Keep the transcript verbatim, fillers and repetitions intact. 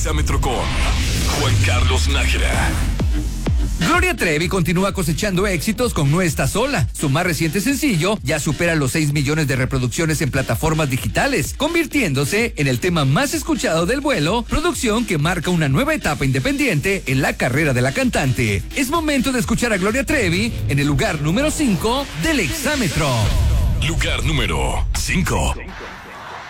Exámetro con Juan Carlos Nájera. Gloria Trevi continúa cosechando éxitos con No Está Sola. Su más reciente sencillo ya supera los seis millones de reproducciones en plataformas digitales, convirtiéndose en el tema más escuchado del vuelo, producción que marca una nueva etapa independiente en la carrera de la cantante. Es momento de escuchar a Gloria Trevi en el lugar número cinco del Exámetro. Lugar número cinco.